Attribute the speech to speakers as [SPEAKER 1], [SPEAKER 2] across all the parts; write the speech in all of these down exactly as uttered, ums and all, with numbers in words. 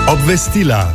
[SPEAKER 1] Obvestila.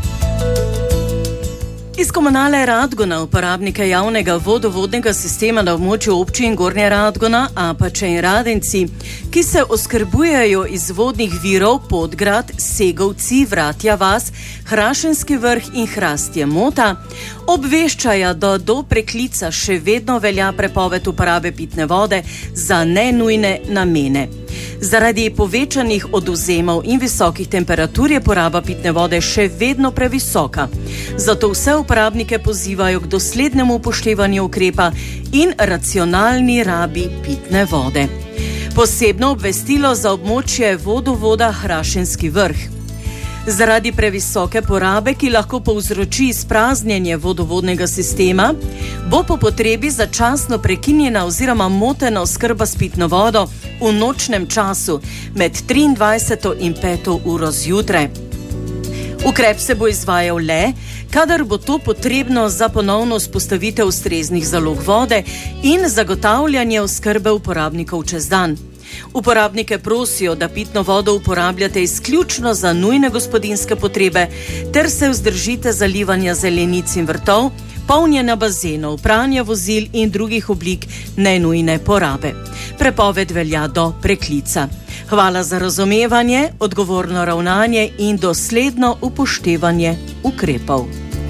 [SPEAKER 2] Iz Komunale Radgona, uporabnike javnega vodovodnega sistema na območju občin Gornja Radgona, Apače in Radenci, ki se oskrbujejo iz vodnih virov Podgrad, Segovci, Vratja vas, Hrašenski vrh in Hrastje Mota, obveščajo, da do preklica še vedno velja prepoved uporabe pitne vode za nenujne namene. Zaradi povečanih odvzemov in visokih temperatur je poraba pitne vode še vedno previsoka. Zato vse uporabnike pozivajo k doslednemu upoštevanju ukrepa in racionalni rabi pitne vode. Posebno obvestilo za območje vodovoda Hrašenski vrh. Zaradi previsoke porabe, ki lahko povzroči izpraznjenje vodovodnega sistema, bo po potrebi začasno prekinjena oziroma motena oskrba s pitno vodo v nočnem času med triindvajseto in peto uro zjutraj. Ukrep se bo izvajal le, kadar bo to potrebno za ponovno vzpostavitev ustreznih zalog vode in zagotavljanje oskrbe uporabnikov čez dan. Uporabnike prosijo, da pitno vodo uporabljate izključno za nujne gospodinjske potrebe ter se vzdržite zalivanja zelenic in vrtov, polnjenja bazenov, pranja vozil in drugih oblik nenujne porabe. Prepoved velja do preklica. Hvala za razumevanje, odgovorno ravnanje in dosledno upoštevanje ukrepov.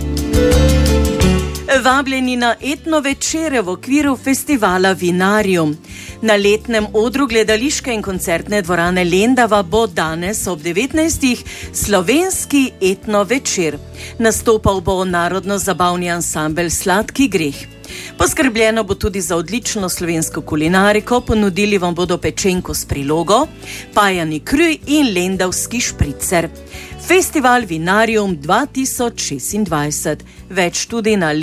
[SPEAKER 2] Vabljeni na etno večere v okviru festivala Vinarium. Na letnem odru gledališke in koncertne dvorane Lendava bo danes ob devetnajstih slovenski etno večer. Nastopal bo narodno-zabavni ansambel Sladki greh. Poskrbljeno bo tudi za odlično slovensko kulinariko, ponudili vam bodo pečenko s prilogo, pajani kruj in lendavski špricer. Festival Vinarium dva tisoč šestindvajset. Več tudi na